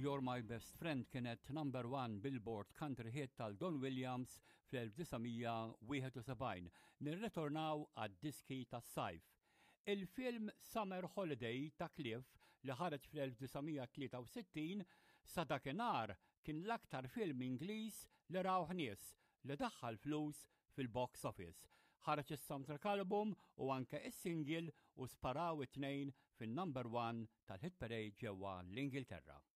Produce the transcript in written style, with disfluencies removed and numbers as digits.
You're My Best Friend kienet number 1 Billboard country hit tal-Don Williams fl-1971. Nirretornaw għad-diski tas-sajf. Il-film Summer Holiday ta' Cliff li ħareġ fl-1963 sa dakinhar kien l-aktar film Ingliż li rawh nies li daħħal flus fil-box office. Ħareġ is-soundtrack album u anke is-single u sparaw it-tnejn fin-number 1 tal-hit parade ġewwa l-Ingilterra.